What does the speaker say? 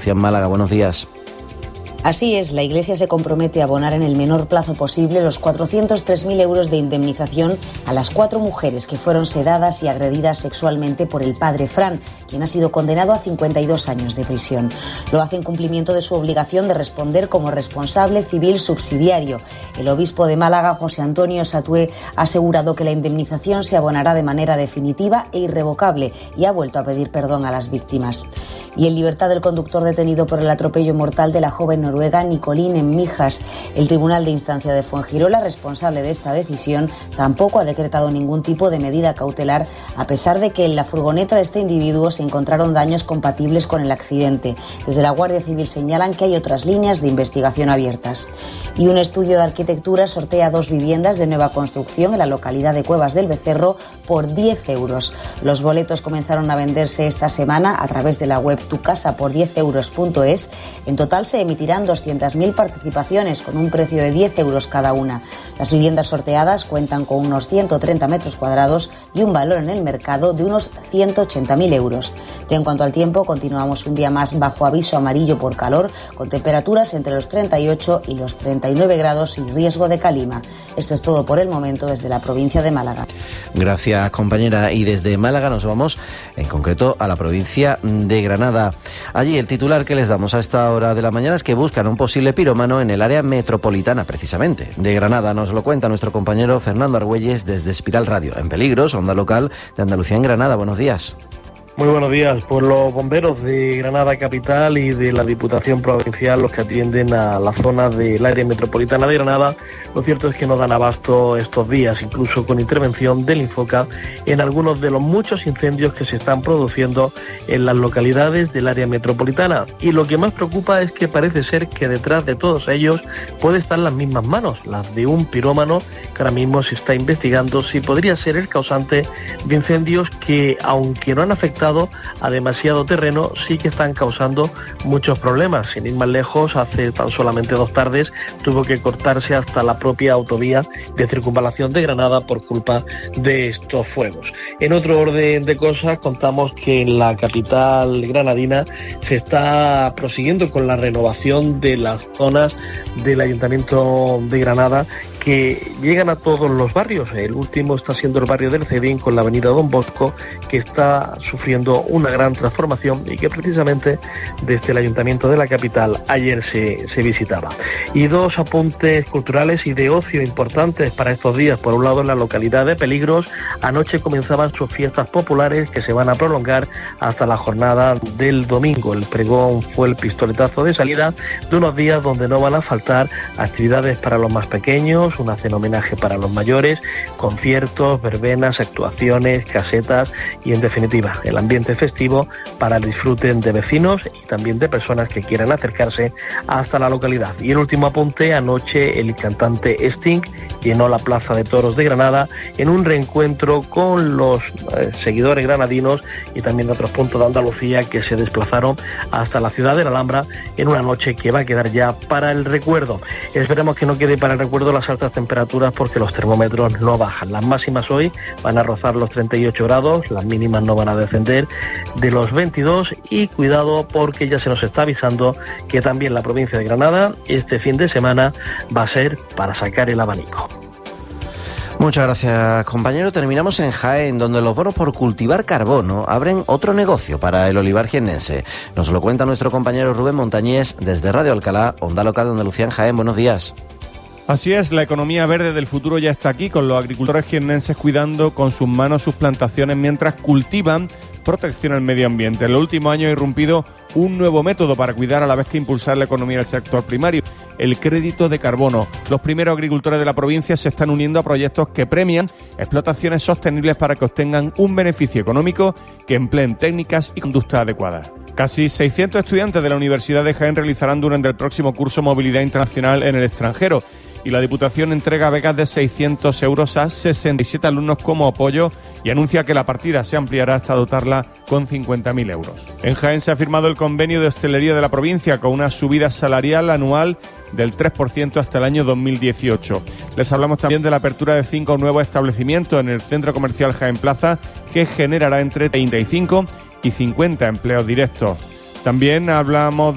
Andalucía en Málaga. Buenos días. Así es, la Iglesia se compromete a abonar en el menor plazo posible los 403.000 euros de indemnización a las 4 mujeres que fueron sedadas y agredidas sexualmente por el padre Fran, quien ha sido condenado a 52 años de prisión. Lo hace en cumplimiento de su obligación de responder como responsable civil subsidiario. El obispo de Málaga, José Antonio Satué, ha asegurado que la indemnización se abonará de manera definitiva e irrevocable y ha vuelto a pedir perdón a las víctimas. Y en libertad el conductor detenido por el atropello mortal de la joven noruega Nicoline en Mijas. El Tribunal de Instancia de Fuengirola, responsable de esta decisión, tampoco ha decretado ningún tipo de medida cautelar, a pesar de que en la furgoneta de este individuo se encontraron daños compatibles con el accidente. Desde la Guardia Civil señalan que hay otras líneas de investigación abiertas. Y un estudio de arquitectura sortea 2 viviendas de nueva construcción en la localidad de Cuevas del Becerro por 10 euros. Los boletos comenzaron a venderse esta semana a través de la web tucasa-por10euros.es. En total se emitirán 200.000 participaciones con un precio de 10 euros cada una. Las viviendas sorteadas cuentan con unos 130 metros cuadrados y un valor en el mercado de unos 180.000 euros. Y en cuanto al tiempo, continuamos un día más bajo aviso amarillo por calor, con temperaturas entre los 38 y los 39 grados y riesgo de calima. Esto es todo por el momento desde la provincia de Málaga. Gracias, compañera. Y desde Málaga nos vamos en concreto a la provincia de Granada. Allí el titular que les damos a esta hora de la mañana es que buscan un posible pirómano en el área metropolitana, precisamente, de Granada. Nos lo cuenta nuestro compañero Fernando Argüelles desde Espiral Radio. En peligros, onda local de Andalucía en Granada. Buenos días. Muy buenos días. Pues los bomberos de Granada Capital y de la Diputación Provincial, los que atienden a la zona del área metropolitana de Granada, lo cierto es que no dan abasto estos días, incluso con intervención del Infoca en algunos de los muchos incendios que se están produciendo en las localidades del área metropolitana. Y lo que más preocupa es que parece ser que detrás de todos ellos puede estar las mismas manos, las de un pirómano que ahora mismo se está investigando si podría ser el causante de incendios que, aunque no han afectado a demasiado terreno, sí que están causando muchos problemas. Sin ir más lejos, hace tan solamente 2 tardes tuvo que cortarse hasta la propia autovía de circunvalación de Granada por culpa de estos fuegos. En otro orden de cosas, contamos que en la capital granadina se está prosiguiendo con la renovación de las zonas del Ayuntamiento de Granada que llegan a todos los barrios. El último está siendo el barrio del Cedín, con la avenida Don Bosco, que está sufriendo una gran transformación y que precisamente desde el Ayuntamiento de la capital ayer se visitaba. Y 2 apuntes culturales y de ocio importantes para estos días. Por un lado, en la localidad de Peligros, anoche comenzaban sus fiestas populares que se van a prolongar hasta la jornada del domingo. El pregón fue el pistoletazo de salida de unos días donde no van a faltar actividades para los más pequeños, una cena homenaje para los mayores, conciertos, verbenas, actuaciones, casetas y, en definitiva, el ambiente festivo para el disfrute de vecinos y también de personas que quieran acercarse hasta la localidad. Y el último apunte: anoche el cantante Sting llenó la Plaza de Toros de Granada en un reencuentro con los seguidores granadinos y también de otros puntos de Andalucía que se desplazaron hasta la ciudad de la Alhambra en una noche que va a quedar ya para el recuerdo. Esperemos que no quede para el recuerdo las altas temperaturas, porque los termómetros no bajan. Las máximas hoy van a rozar los 38 grados, las mínimas no van a descender de los 22 y cuidado porque ya se nos está avisando que también la provincia de Granada este fin de semana va a ser para sacar el abanico. Muchas gracias, compañero. Terminamos en Jaén, donde los bonos por cultivar carbono abren otro negocio para el olivar jiennense. Nos lo cuenta nuestro compañero Rubén Montañés desde Radio Alcalá, onda local de Andalucía en Jaén. Buenos días. Así es, la economía verde del futuro ya está aquí, con los agricultores jiennenses cuidando con sus manos sus plantaciones mientras cultivan protección al medio ambiente. En los últimos años ha irrumpido un nuevo método para cuidar a la vez que impulsar la economía del sector primario: el crédito de carbono. Los primeros agricultores de la provincia se están uniendo a proyectos que premian explotaciones sostenibles para que obtengan un beneficio económico que empleen técnicas y conductas adecuadas. Casi 600 estudiantes de la Universidad de Jaén realizarán durante el próximo curso Movilidad Internacional en el extranjero, y la Diputación entrega becas de 600 euros a 67 alumnos como apoyo y anuncia que la partida se ampliará hasta dotarla con 50.000 euros. En Jaén se ha firmado el convenio de hostelería de la provincia con una subida salarial anual del 3% hasta el año 2018. Les hablamos también de la apertura de 5 nuevos establecimientos en el Centro Comercial Jaén Plaza, que generará entre 35 y 50 empleos directos. También hablamos